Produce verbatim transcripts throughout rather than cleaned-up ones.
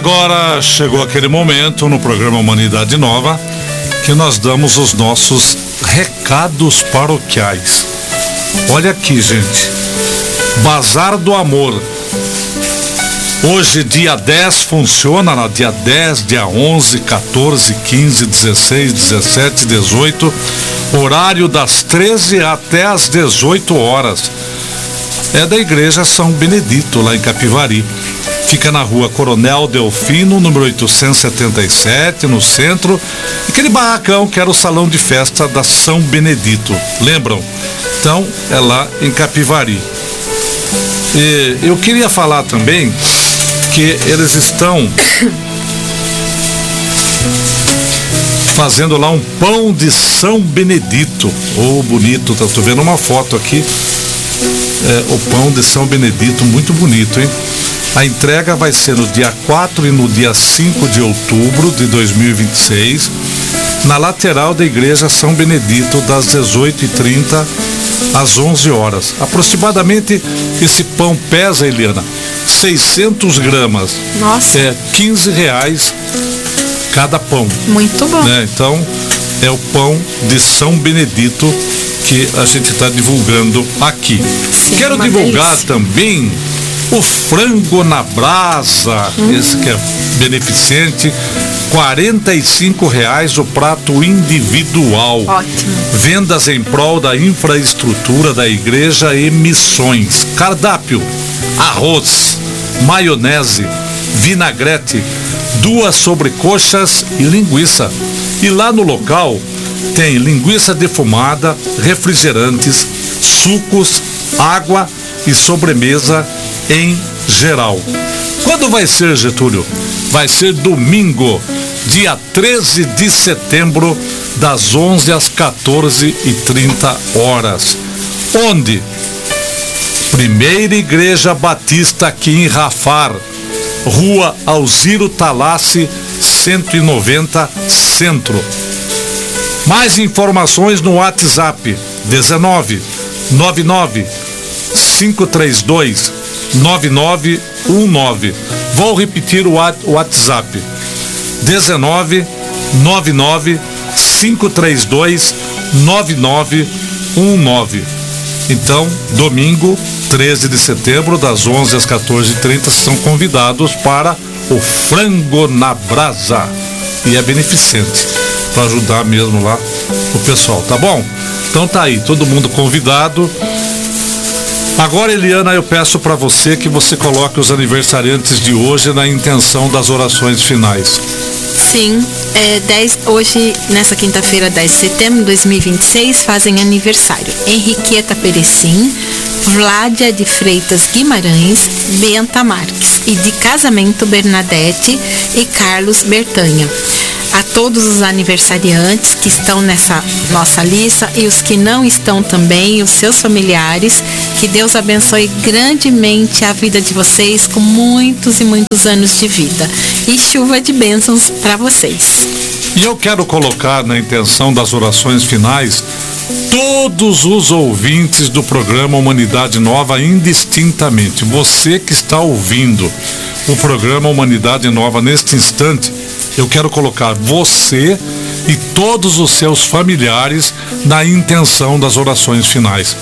agora chegou aquele momento no programa Humanidade Nova que nós damos os nossos recados paroquiais. Olha aqui, gente. Bazar do Amor. Hoje, dia dez, funciona na dia dez, dia onze, quatorze, quinze, dezesseis, dezessete, dezoito, horário das treze até as dezoito horas. É da Igreja São Benedito, lá em Capivari. Fica na rua Coronel Delfino, número oitocentos e setenta e sete, no centro. Aquele barracão que era o salão de festa da São Benedito. Lembram? Então, é lá em Capivari. E eu queria falar também que eles estão fazendo lá um pão de São Benedito. Oh, bonito, tá, tô vendo uma foto aqui. É, o pão de São Benedito, muito bonito, hein? A entrega vai ser no dia quatro e no dia cinco de outubro de dois mil e vinte e seis, na lateral da Igreja São Benedito, das dezoito e trinta às onze horas. Aproximadamente, esse pão pesa, Eliana, seiscentos gramas. Nossa. É quinze reais cada pão. Muito bom. Né? Então, é o pão de São Benedito que a gente está divulgando aqui. Sim, Quero divulgar delícia. também o frango na brasa, hum. esse que é beneficente, quarenta e cinco reais o prato individual. Ótimo. Vendas em prol da infraestrutura da igreja e missões. Cardápio: arroz, maionese, vinagrete, duas sobrecoxas e linguiça. E lá no local tem linguiça defumada, refrigerantes, sucos, água e sobremesa em geral. Quando vai ser, Getúlio? Vai ser domingo, dia treze de setembro, das onze às quatorze e trinta horas. Onde? Primeira Igreja Batista aqui em Rafar, Rua Alziro Talassi, cento e noventa, Centro. Mais informações no WhatsApp dezenove, noventa e nove, cinco três dois, nove nove um nove. Vou repetir o WhatsApp: dezenove, noventa e nove, cinco três dois, nove nove um nove. Então, domingo, treze de setembro, das onze às quatorze e trinta, são convidados para o frango na brasa. E é beneficente, para ajudar mesmo lá o pessoal, tá bom? Então tá aí, todo mundo convidado. Agora, Eliana, eu peço para você que você coloque os aniversariantes de hoje na intenção das orações finais. Sim, é dez, hoje, nessa quinta-feira, dez de setembro de dois mil e vinte e seis, fazem aniversário Henriqueta Perecim, Vládia de Freitas Guimarães, Benta Marques, e de casamento Bernadette e Carlos Bertanha. A todos os aniversariantes que estão nessa nossa lista e os que não estão também, e os seus familiares, que Deus abençoe grandemente a vida de vocês com muitos e muitos anos de vida e chuva de bênçãos para vocês. E eu quero colocar na intenção das orações finais todos os ouvintes do programa Humanidade Nova indistintamente. Você que está ouvindo o programa Humanidade Nova neste instante, eu quero colocar você e todos os seus familiares na intenção das orações finais.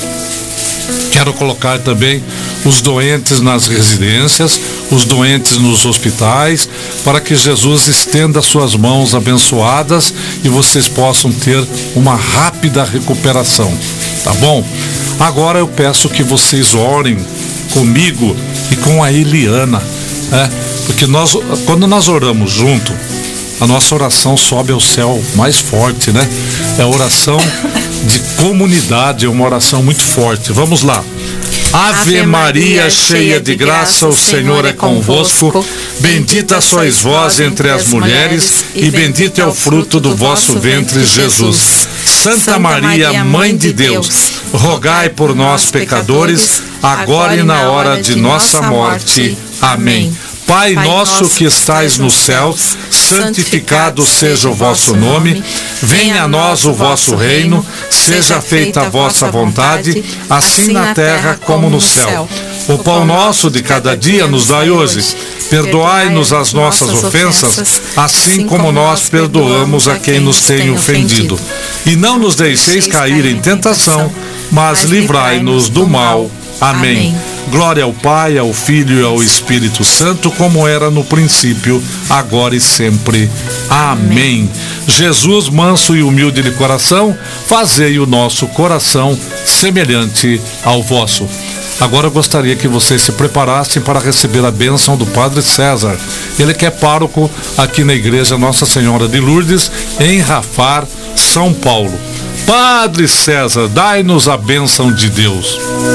Quero colocar também os doentes nas residências, os doentes nos hospitais, para que Jesus estenda suas mãos abençoadas e vocês possam ter uma rápida recuperação, tá bom? Agora eu peço que vocês orem comigo e com a Eliana, né? Porque nós, quando nós oramos junto, a nossa oração sobe ao céu mais forte, né? É a oração de comunidade, é uma oração muito forte. Vamos lá. Ave Maria, cheia de graça, o Senhor é convosco. Bendita sois vós entre as mulheres, e bendito é o fruto do vosso ventre, Jesus. Santa Maria, Mãe de Deus, rogai por nós, pecadores, agora e na hora de nossa morte. Amém. Pai nosso que estais no céu, santificado seja o vosso nome, venha a nós o vosso reino, seja feita a vossa vontade, assim na terra como no céu. O pão nosso de cada dia nos dai hoje. Perdoai-nos as nossas ofensas, assim como nós perdoamos a quem nos tem ofendido. E não nos deixeis cair em tentação, mas livrai-nos do mal. Amém. Glória ao Pai, ao Filho e ao Espírito Santo, como era no princípio, agora e sempre. Amém. Jesus, manso e humilde de coração, fazei o nosso coração semelhante ao vosso. Agora eu gostaria que vocês se preparassem para receber a bênção do Padre César. Ele que é pároco aqui na Igreja Nossa Senhora de Lourdes, em Rafar, São Paulo. Padre César, dai-nos a bênção de Deus.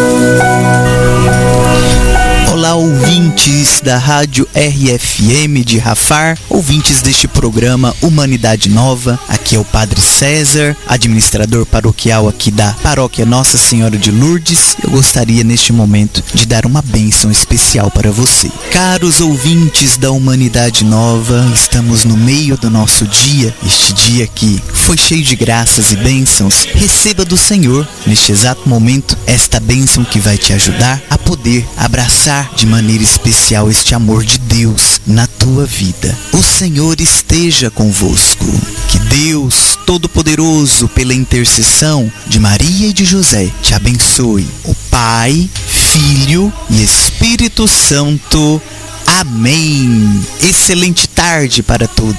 Olá, ouvintes da Rádio R F M de Rafar, ouvintes deste programa Humanidade Nova. Aqui é o Padre César, administrador paroquial aqui da Paróquia Nossa Senhora de Lourdes. Eu gostaria neste momento de dar uma bênção especial para você. Caros ouvintes da Humanidade Nova, estamos no meio do nosso dia, este dia que foi cheio de graças e bênçãos. Receba do Senhor, neste exato momento, esta bênção que vai te ajudar a poder abraçar de maneira especial este amor de Deus na tua vida. O Senhor esteja convosco. Que Deus Todo-Poderoso, pela intercessão de Maria e de José, te abençoe. O Pai, Filho e Espírito Santo. Amém. Excelente tarde para todos.